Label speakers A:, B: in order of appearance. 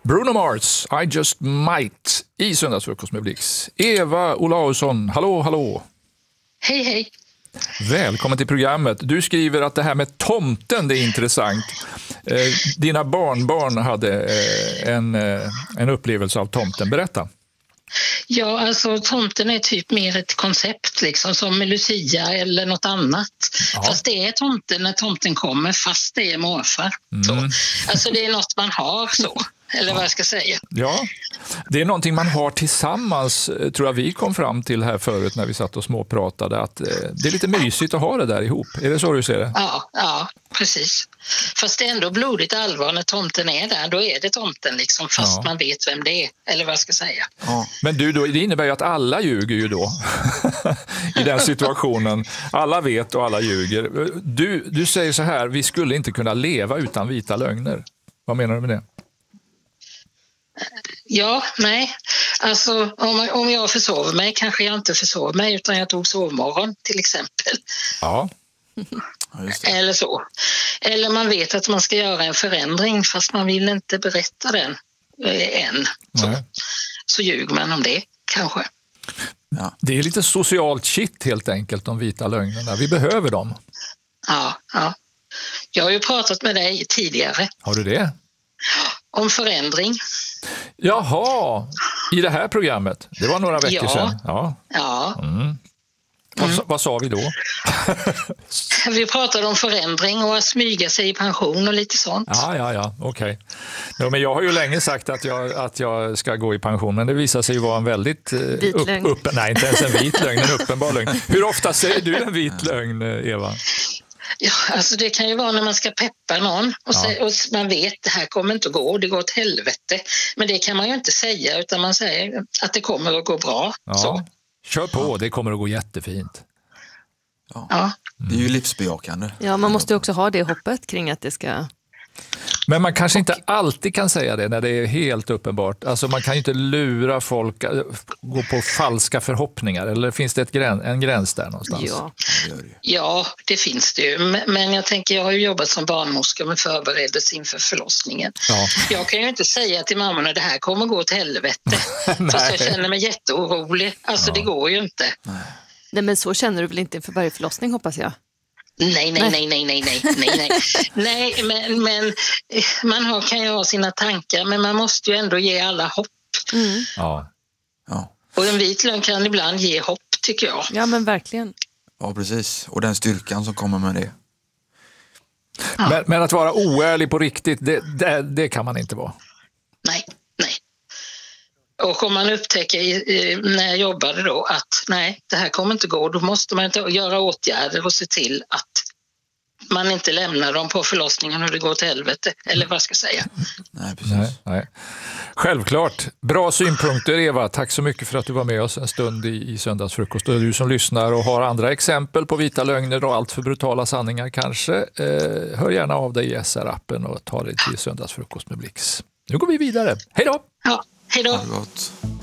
A: Bruno Mars, I just might, i Söndagsfrukost med Blix. Eva Olausson, hallå.
B: Hej.
A: Välkommen till programmet. Du skriver att det här med tomten, det är intressant. Dina barnbarn hade en upplevelse av tomten. Berätta.
B: Ja, alltså tomten är typ mer ett koncept liksom, som med Lucia eller något annat. Ja. Fast det är tomten när tomten kommer, fast det är morfar. Så. Alltså det är något man har så, eller vad jag ska säga.
A: Ja, det är någonting man har tillsammans, tror jag vi kom fram till här förut när vi satt och småpratade, att det är lite mysigt att ha det där ihop. Är det så du ser det?
B: Ja, precis. Fast det är ändå blodigt allvar när tomten är där, då är det tomten liksom, fast man vet vem det är, eller vad jag ska säga.
A: Ja. Men du, det innebär ju att alla ljuger ju då i den situationen. Alla vet och alla ljuger. Du säger så här, vi skulle inte kunna leva utan vita lögner. Vad menar du med det?
B: Ja, nej. Alltså om jag försover mig kanske jag inte försover mig utan jag tog sovmorgon till exempel.
A: Ja.
B: Eller så. Eller man vet att man ska göra en förändring fast man vill inte berätta den än. Så ljuger man om det kanske.
A: Ja. Det är lite socialt shit helt enkelt, de vita lögnerna. Vi behöver dem.
B: Ja. Jag har ju pratat med dig tidigare.
A: Har du det?
B: Om förändring.
A: Jaha, i det här programmet. Det var några veckor sedan.
B: Ja.
A: Vad sa vi då?
B: Vi pratade om förändring och att smyga sig i pension och lite sånt.
A: Ja, okej. Ja, men jag har ju länge sagt att jag ska gå i pension, men det visar sig ju vara en väldigt nej, inte ens en vit lögn, en uppenbar lögn. Hur ofta säger du en vit lögn, Eva?
B: Ja, alltså det kan ju vara när man ska peppa någon och man vet det här kommer inte att gå, det går åt helvete. Men det kan man ju inte säga utan man säger att det kommer att gå bra.
A: Ja.
B: Så.
A: Kör på, det kommer att gå jättefint.
C: Ja. Det är ju livsbejakande.
D: Ja, man måste ju också ha det hoppet kring att det ska...
A: Men man kanske inte alltid kan säga det när det är helt uppenbart. Alltså man kan ju inte lura folk, gå på falska förhoppningar. Eller finns det en gräns där någonstans?
B: Ja, det finst det ju. Men jag tänker, jag har ju jobbat som barnmorska med förberedelse inför förlossningen. Ja. Jag kan ju inte säga till mammorna det här kommer gå åt helvete. Fast jag känner mig jätteorolig. Alltså det går ju inte.
D: Nej, men så känner du väl inte inför varje förlossning, hoppas jag?
B: Nej, men man kan ju ha sina tankar, men man måste ju ändå ge alla hopp.
A: Ja.
B: Och en vit lögn kan ibland ge hopp, tycker jag.
D: Ja, men verkligen.
C: Ja, precis. Och den styrkan som kommer med det.
A: Ja. Men att vara oärlig på riktigt, det kan man inte vara.
B: Nej. Och om man upptäcker när jag jobbade då att nej, det här kommer inte gå, då måste man inte göra åtgärder och se till att man inte lämnar dem på förlossningen och det går till helvete, eller vad ska jag säga.
C: Nej, precis.
A: Nej. Självklart. Bra synpunkter, Eva. Tack så mycket för att du var med oss en stund i Söndagsfrukost. Och du som lyssnar och har andra exempel på vita lögner och allt för brutala sanningar kanske, hör gärna av dig i SR-appen och ta dig till Söndagsfrukost med Blix. Nu går vi vidare. Hej då!
B: Ja, hej då!
C: Ha det gott.